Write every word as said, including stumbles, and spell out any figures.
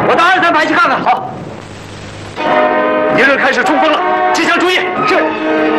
我到二三排去看看。好。敌人开始冲锋了，机枪注意。是。